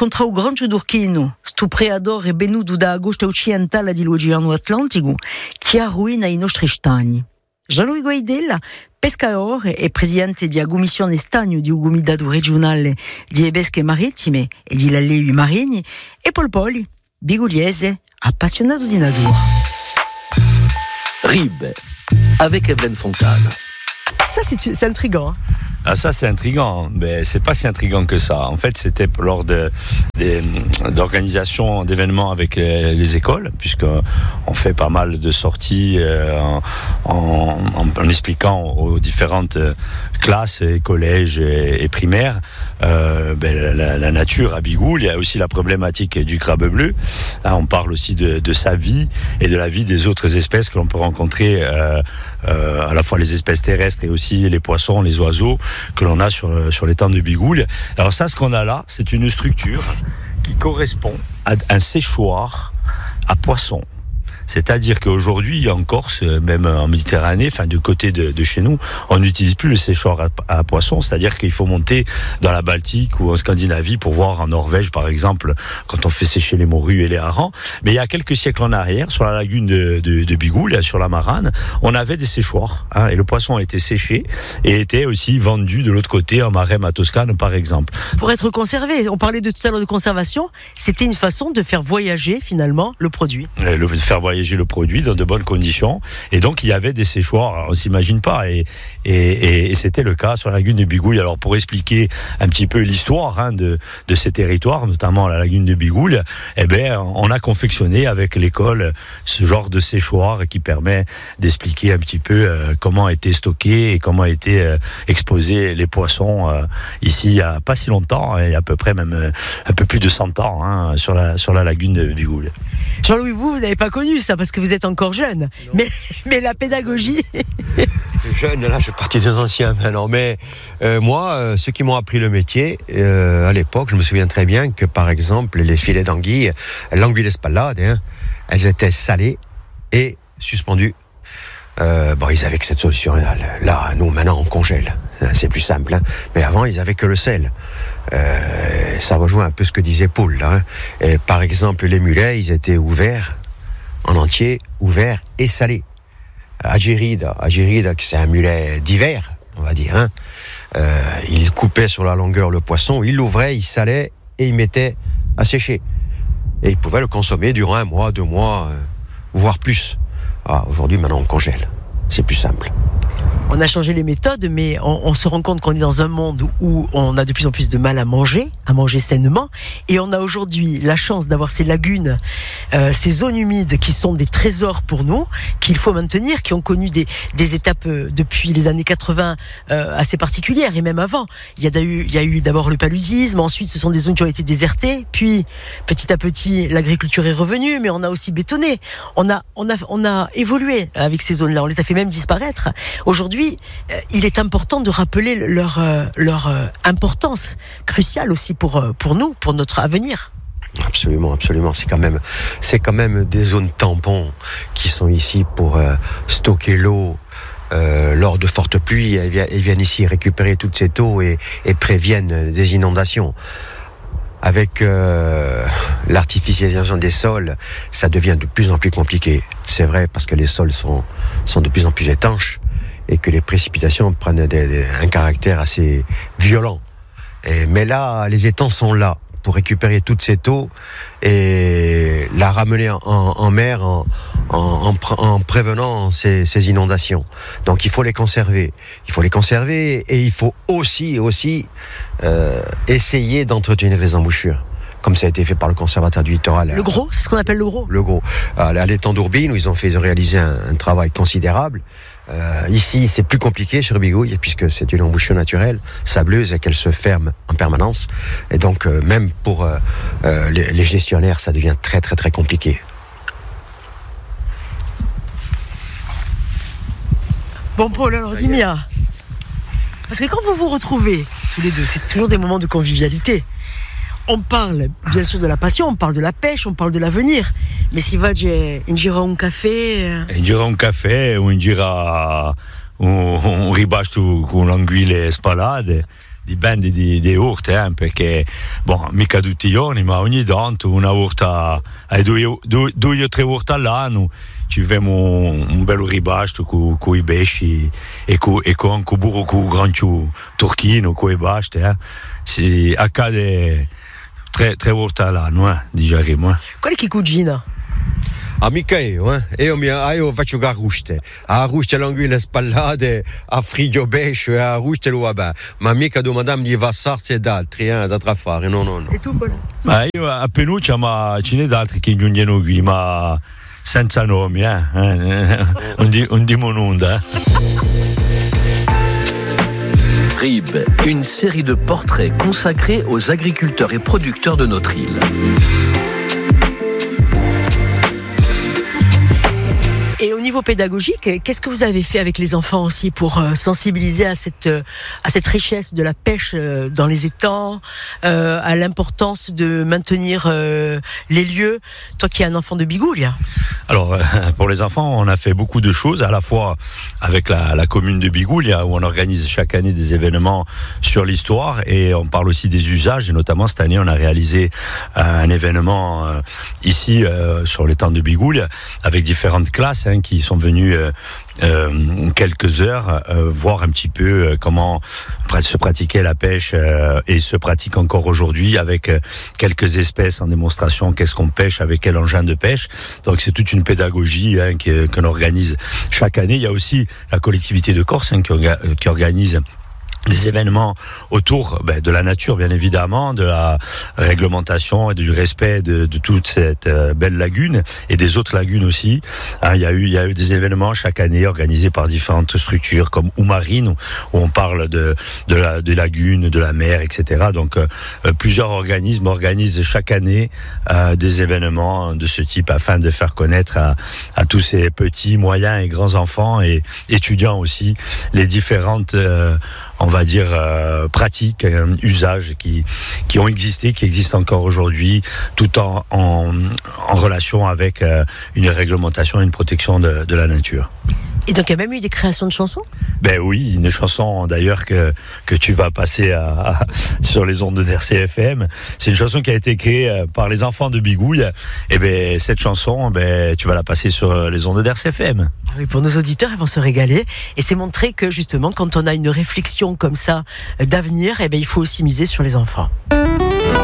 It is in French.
contra o Grande d'Urquino, sto preador e venuto da agosto occidentale dell'Oceano Atlantico, che arruina i nostri stagni. Jean-Louis Guaidella, pescador e presidente della Commissione Stagno di Comitato Regionale di Pesche Marittime e di Lallevi Marini, e Paul Poli, bigugliese, appassionato di natura. Ribe, avec Evelyne Fontane. Ça, c'est intriguant. Ah, ça c'est intriguant, mais c'est pas si intriguant que ça. En fait, c'était lors d'organisation d'événements avec les écoles, puisque on fait pas mal de sorties en expliquant aux différentes classes, et collèges et primaires la nature à Bigoul. Il y a aussi la problématique du crabe bleu. Là, on parle aussi de sa vie et de la vie des autres espèces que l'on peut rencontrer, à la fois les espèces terrestres et aussi les poissons, les oiseaux que l'on a sur l'étang de Bigoul. Alors ça, ce qu'on a là, c'est une structure qui correspond à un séchoir à poissons. C'est-à-dire qu'aujourd'hui, en Corse, même en Méditerranée, enfin du côté de chez nous, on n'utilise plus le séchoir à poissons. C'est-à-dire qu'il faut monter dans la Baltique ou en Scandinavie pour voir en Norvège, par exemple, quand on fait sécher les morues et les harengs. Mais il y a quelques siècles en arrière, sur la lagune de Bigoul, sur la Marane, on avait des séchoirs. Et le poisson a été séché et était aussi vendu de l'autre côté, en Marème à Toscane, par exemple. Pour être conservé, on parlait tout à l'heure de conservation, c'était une façon de faire voyager finalement le produit. Faire voyager le produit dans de bonnes conditions, et donc il y avait des séchoirs, alors on s'imagine pas, et c'était le cas sur la lagune de Bigoul. Alors pour expliquer un petit peu l'histoire de ces territoires, notamment la lagune de Bigoul, on a confectionné avec l'école ce genre de séchoir qui permet d'expliquer un petit peu comment étaient stockés et comment étaient exposés les poissons ici il y a pas si longtemps, il y a à peu près même un peu plus de 100 ans sur la lagune de Bigoul. Jean-Louis, vous n'avez pas connu ça parce que vous êtes encore jeune, mais la pédagogie... Jeune, là je suis parti des anciens maintenant, mais moi, ceux qui m'ont appris le métier, à l'époque, je me souviens très bien que par exemple, les filets d'anguille, l'anguille espalade, elles étaient salées et suspendues. Ils avaient que cette solution là, nous maintenant on congèle, c'est plus simple, mais avant ils avaient que le sel. Ça rejoint un peu ce que disait Paul là, Et, par exemple les mulets, ils étaient ouverts en entier, ouverts et salés. Agirida, c'est un mulet d'hiver, on va dire, il coupait sur la longueur le poisson, il l'ouvrait, il salait et il mettait à sécher, et il pouvait le consommer durant 1 mois, 2 mois, voire plus. Aujourd'hui, maintenant, on congèle. C'est plus simple. On a changé les méthodes, mais on se rend compte qu'on est dans un monde où on a de plus en plus de mal à manger sainement. Et on a aujourd'hui la chance d'avoir ces lagunes, ces zones humides qui sont des trésors pour nous, qu'il faut maintenir, qui ont connu des étapes depuis les années 80 assez particulières, et même avant. Il y a eu d'abord le paludisme, ensuite ce sont des zones qui ont été désertées, puis petit à petit l'agriculture est revenue, mais on a aussi bétonné. On a évolué avec ces zones-là, on les a fait même disparaître. Aujourd'hui, il est important de rappeler leur importance cruciale aussi pour nous, pour notre avenir. Absolument. C'est quand même des zones tampons qui sont ici pour stocker l'eau lors de fortes pluies. Elles viennent ici récupérer toute cette eau et préviennent des inondations. Avec l'artificialisation des sols, ça devient de plus en plus compliqué. C'est vrai, parce que les sols sont de plus en plus étanches et que les précipitations prennent un caractère assez violent. Mais là, les étangs sont là pour récupérer toute cette eau et la ramener en mer en prévenant ces inondations. Donc il faut les conserver. Et il faut aussi essayer d'entretenir les embouchures, comme ça a été fait par le conservateur du littoral. Le gros, c'est ce qu'on appelle le gros. Le gros. À l'étang d'Urbine, où ils ont réalisé un travail considérable. Ici, c'est plus compliqué sur Bigouille, puisque c'est une embouchure naturelle, sableuse, et qu'elle se ferme en permanence. Et donc, même pour les gestionnaires, ça devient très, très, très compliqué. Bon, Paul, alors dis-moi. Parce que quand vous vous retrouvez, tous les deux, c'est toujours des moments de convivialité. On parle bien sûr de la passion, on parle de la pêche, on parle de l'avenir. Mais si va in gira un café... In gira un café, ou in gira un ribasto con l'anguille spalade, di urte, perché mica tutti i giorni, ma ogni tanto una urta, 2 o 3 urte all'anno, ci vediamo un bello ribasto con i pesci e con anche burro con granchio turchino, con i basti. Si accade 3 urte all'anno, diciamo. Qual è chi cucina? Mica io faccio garuste. A ruste l'anguille spallate, a frigo pesce, a ruste lo vabbè. Ma mica do madame di Vassarti e d'altri, d'altra fare, no. E tu, Paolo? Ma io a Penuccia, ma ce n'è d'altri che giungono qui, ma senza nomi, non dimo nulla. RIB, une série de portraits consacrés aux agriculteurs et producteurs de notre île. Et au niveau pédagogique, qu'est-ce que vous avez fait avec les enfants aussi pour sensibiliser à cette richesse de la pêche dans les étangs, à l'importance de maintenir les lieux, toi qui es un enfant de Bigoulia? Alors, pour les enfants, on a fait beaucoup de choses, à la fois avec la commune de Bigoulia, où on organise chaque année des événements sur l'histoire, et on parle aussi des usages, et notamment cette année, on a réalisé un événement ici, sur l'étang de Bigoulia, avec différentes classes qui sont venus quelques heures voir un petit peu comment se pratiquait la pêche et se pratique encore aujourd'hui avec quelques espèces en démonstration, qu'est-ce qu'on pêche, avec quel engin de pêche. Donc c'est toute une pédagogie qu'on organise chaque année. Il y a aussi la collectivité de Corse qui organise des événements autour de la nature, bien évidemment, de la réglementation et du respect de toute cette belle lagune et des autres lagunes aussi. Il y a eu des événements chaque année organisés par différentes structures comme Oumarine, où on parle des lagunes, de la mer, etc. Donc plusieurs organismes organisent chaque année des événements de ce type afin de faire connaître à tous ces petits, moyens et grands enfants et étudiants aussi les différentes on va dire pratiques, usages qui ont existé, qui existent encore aujourd'hui, tout en relation avec une réglementation et une protection de la nature. Et donc il y a même eu des créations de chansons? Ben oui, une chanson d'ailleurs que tu vas passer sur les ondes de RCFM. C'est une chanson qui a été créée par les enfants de Bigouille. Et ben cette chanson, tu vas la passer sur les ondes de RCFM. Oui, pour nos auditeurs, ils vont se régaler. Et c'est montrer que justement, quand on a une réflexion comme ça d'avenir, il faut aussi miser sur les enfants.